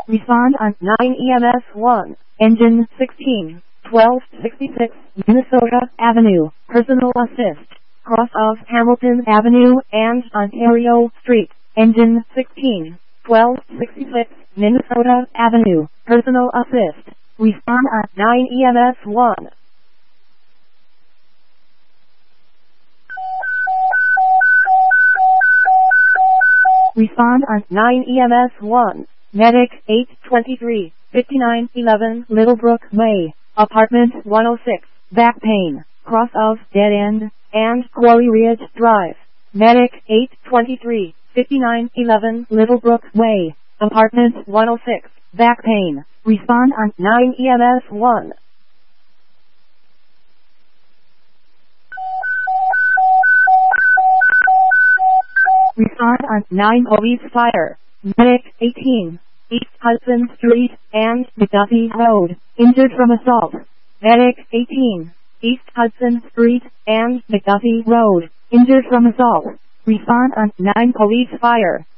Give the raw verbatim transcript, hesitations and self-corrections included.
Respond on nine E M S one. Engine sixteen. twelve sixty-six Minnesota Avenue. Personal assist. Cross of Hamilton Avenue and Ontario Street. Engine sixteen. twelve sixty-six Minnesota Avenue. Personal assist. Respond on nine E M S one. Respond on nine E M S one. Medic eight twenty-three, fifty-nine eleven Littlebrook Way. Apartment one oh six. Back pain. Cross of Dead End and Quarry Ridge Drive. Medic eight twenty-three, fifty-nine eleven Littlebrook Way. Apartment one oh six. Back pain. Respond on nine E M S one. Respond on nine Police Fire. Medic eighteen. East Hudson Street and McDuffie Road. Injured from assault. Medic eighteen. East Hudson Street and McDuffie Road. Injured from assault. Respond on nine Police Fire.